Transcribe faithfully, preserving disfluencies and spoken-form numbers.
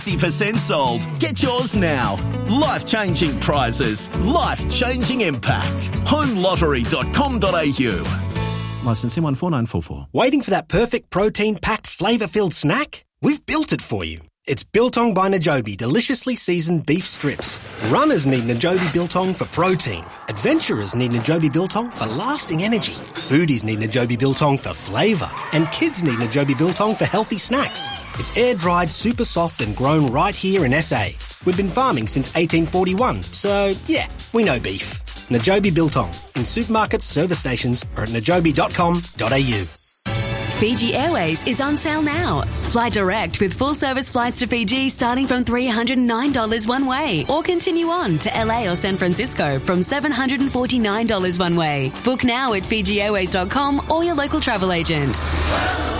fifty percent sold. Get yours now. Life-changing prizes. Life-changing impact. home lottery dot com dot a u. Licence M one four nine four four. Waiting for that perfect protein-packed, flavour-filled snack? We've built it for you. It's Biltong by Najobi deliciously seasoned beef strips. Runners need Najobi Biltong for protein. Adventurers need Najobi Biltong for lasting energy. Foodies need Najobi Biltong for flavour. And kids need Najobi Biltong for healthy snacks. It's air-dried, super soft and grown right here in S A. We've been farming since eighteen forty-one, so yeah, we know beef. Najobi Biltong in supermarkets, service stations or at najobi dot com dot a u. Fiji Airways is on sale now. Fly direct with full-service flights to Fiji starting from three hundred nine dollars one way, or continue on to L A or San Francisco from seven hundred forty-nine dollars one way. Book now at fiji airways dot com or your local travel agent.